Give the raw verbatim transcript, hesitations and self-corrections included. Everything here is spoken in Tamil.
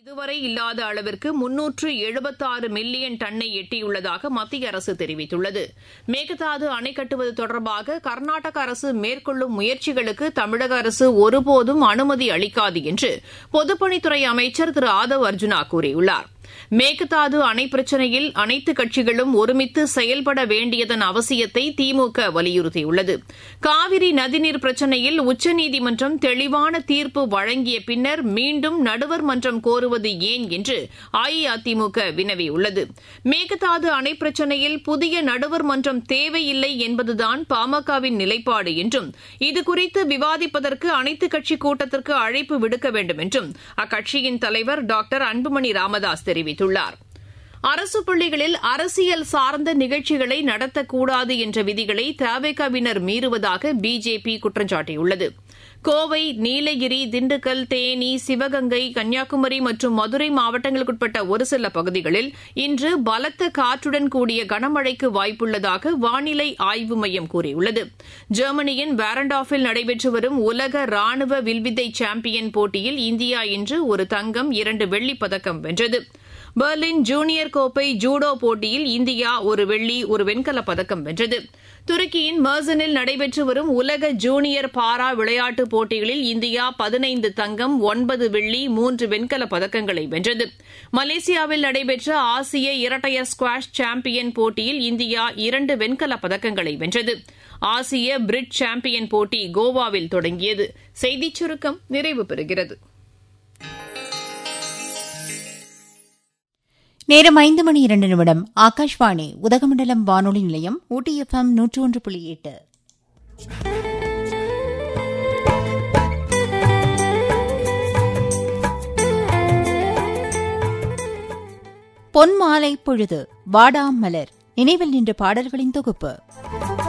இதுவரை இல்லாத அளவிற்கு முன்னூற்று எழுபத்தாறு மில்லியன் டன்னை எட்டியுள்ளதாக மத்திய அரசு தெரிவித்துள்ளது. மேகதாது அணை கட்டுவது தொடர்பாக கர்நாடக அரசு மேற்கொள்ளும் முயற்சிகளுக்கு தமிழக அரசு ஒருபோதும் அனுமதி அளிக்காது என்று பொதுப்பணித்துறை அமைச்சர் திரு ஆதவ் அர்ஜுனா கூறியுள்ளார். மேகதாது அணை பிரச்சினையில் அனைத்து கட்சிகளும் ஒருமித்து செயல்பட வேண்டியதன் அவசியத்தை திமுக வலியுறுத்தியுள்ளது. காவிரி நதிநீர் பிரச்சினையில் உச்சநீதிமன்றம் தெளிவான தீர்ப்பு வழங்கிய பின்னர் மீண்டும் நடுவர் மன்றம் கோருவது ஏன் என்று அஇஅதிமுக வினவியுள்ளது. மேகதாது அணை பிரச்சினையில் புதிய நடுவர் மன்றம் தேவையில்லை என்பதுதான் பாமகவின் நிலைப்பாடு என்றும் இதுகுறித்து விவாதிப்பதற்கு அனைத்துக் கட்சிக் கூட்டத்திற்கு அழைப்பு விடுக்க வேண்டும் என்றும் அக்கட்சியின் தலைவர் டாக்டர் அன்புமணி ராமதாஸ் தெரிவித்துள்ளார். அரசு பள்ளிகளில் அரசியல் சார்ந்த நிகழ்ச்சிகளை நடத்தக்கூடாது என்ற விதிகளை தவேகாவினர் மீறுவதாக பிஜேபி குற்றம் சாட்டியுள்ளது. கோவை, நீலகிரி, திண்டுக்கல், தேனி, சிவகங்கை, கன்னியாகுமரி மற்றும் மதுரை மாவட்டங்களுக்குட்பட்ட ஒரு சில பகுதிகளில் இன்று பலத்த காற்றுடன் கூடிய கனமழைக்கு வாய்ப்புள்ளதாக வானிலை ஆய்வு மையம் கூறியுள்ளது. ஜெர்மனியின் வேரண்டாஃபில் நடைபெற்று வரும் உலக ராணுவ வில்வித்தை சாம்பியன் போட்டியில் இந்தியா இன்று ஒரு தங்கம், இரண்டு வெள்ளிப் பதக்கம் வென்றது. பெர்லின் ஜூனியர் கோப்பை ஜூடோ போட்டியில் இந்தியா ஒரு வெள்ளி, ஒரு வெண்கலப் பதக்கம் வென்றது. துருக்கியின் மர்சனில் நடைபெற்று வரும் உலக ஜூனியர் பாரா விளையாட்டுப் போட்டிகளில் இந்தியா பதினைந்து தங்கம், ஒன்பது வெள்ளி, மூன்று வெண்கலப் பதக்கங்களை வென்றது. மலேசியாவில் நடைபெற்ற ஆசிய இரட்டையர் ஸ்குவாஷ் சாம்பியன் போட்டியில் இந்தியா இரண்டு வெண்கலப் பதக்கங்களை வென்றது. ஆசிய பிரிட்ஜ் சாம்பியன் போட்டி கோவாவில் தொடங்கியது. செய்திச் சுருக்கம் நிறைவு பெறுகிறது. நேரம் ஐந்து மணி இரண்டு நிமிடம். ஆகாஷ்வாணி உதகமண்டலம் வானொலி நிலையம், ஊட்டி எஃப்எம் நூற்று ஒன்று புள்ளி எட்டு. பொன்மாலை பொழுது, வாடாமலர், நினைவில் நின்ற பாடல்களின் தொகுப்பு.